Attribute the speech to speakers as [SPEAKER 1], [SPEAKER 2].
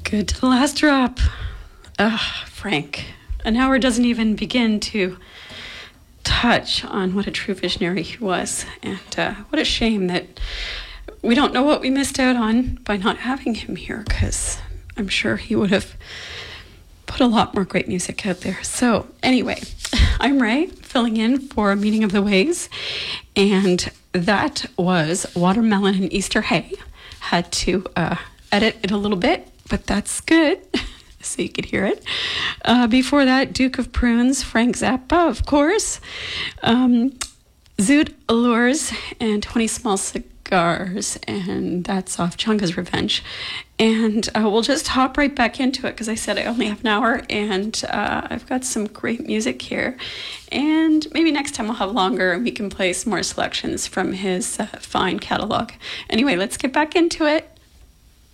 [SPEAKER 1] Good to the last drop. Frank. An hour doesn't even begin to touch on what a true visionary he was. And what a shame that we don't know what we missed out on by not having him here, because I'm sure he would have put a lot more great music out there. So anyway, I'm Ray, filling in for Meaning of the Ways. And that was Watermelon and Easter Hay. Had to edit it a little bit, but that's good. So you could hear it. Before that, Duke of Prunes, Frank Zappa, of course. Zoot Allures and 20 Small Cigars, and that's off Chunga's Revenge. And we'll just hop right back into it, because I said I only have an hour, and I've got some great music here. And maybe next time we'll have longer, and we can play some more selections from his fine catalog. Anyway, let's get back into it.